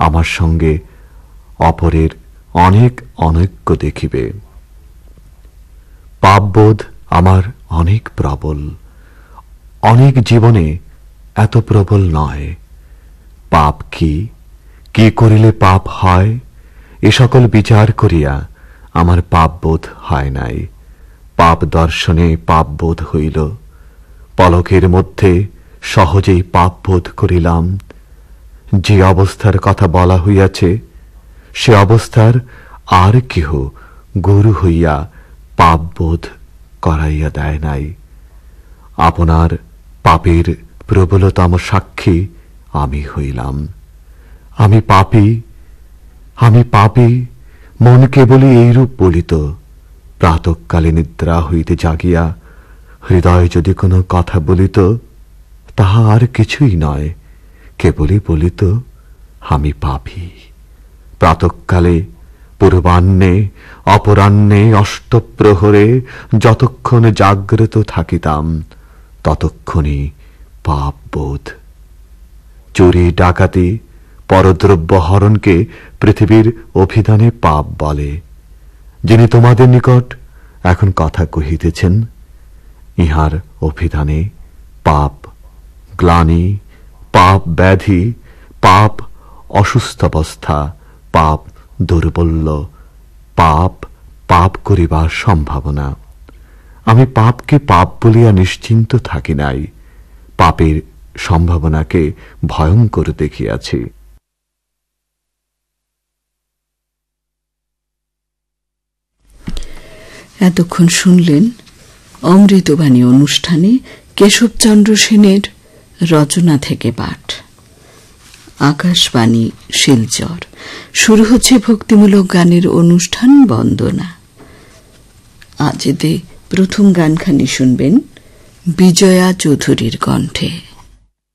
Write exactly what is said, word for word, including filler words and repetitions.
আমার সঙ্গে অপরের অনেক অনৈক্য দেখিবে। পাপবোধ আমার অনেক প্রবল, অনেক জীবনে এত প্রবল নয়। পাপ কি, কি করিলে পাপ হয়, এ সকল বিচার করিয়া আমার পাপবোধ হয় নাই। পাপ দর্শনে পাপবোধ হইল, পলকের মধ্যে সহজেই পাপবোধ করিলাম। যে অবস্থার কথা বলা হইয়াছে সে অবস্থার আর কেহ গুরু হইয়া পাপবোধ করাইয়া দেয় নাই। আপনার পাপের প্রবলতম সাক্ষী আমি হইলাম। আমি পাপী, আমি পাপী, মন কেবলই এইরূপ বলিত। প্রাতঃকালে নিদ্রা হইতে জাগিয়া হৃদয় যদি কোনো কথা বলিত, তাহা আর কিছুই নয়, কেবলই বলিত আমি পাপী। প্রাতঃকালে, পূর্বাহ্নে, অপরাহ্নে, অষ্টপ্রহরে যতক্ষণ জাগ্রত থাকিতাম ততক্ষণই পাপবোধ। চুরি, ডাকাতি, পরদ্রব্য হরণকে পৃথিবীর অভিধানে পাপ বলে। যিনি তোমাদের নিকট এখন কথা কহিতেছেন, ইহার অভিধানে পাপ গ্লানি, পাপ ব্যাধি, পাপ অসুস্থাবস্থা, পাপ দুর্বল্য, পাপ পাপ করিবার সম্ভাবনা। আমি পাপকে পাপ বলিয়া নিশ্চিন্ত থাকি নাই, পাপের সম্ভাবনাকে ভয়ঙ্কর দেখিয়াছি। এতক্ষণ শুনলেন অমৃতবাণী অনুষ্ঠানে কেশবচন্দ্র সেনের রচনা থেকে পাঠ। আকাশবাণী শিলচর। শুরু হচ্ছে ভক্তিমূলক গানের অনুষ্ঠান বন্দনা। আজ এতে প্রথম গানখানি শুনবেন বিজয়া চৌধুরীর কণ্ঠে।